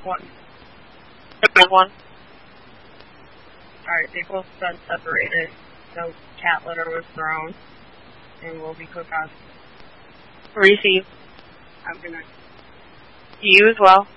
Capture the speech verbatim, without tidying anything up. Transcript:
One. There's one. Alright, they both been separated. No cat litter was thrown. And we'll be cooked on. Receive. I'm gonna... You as well.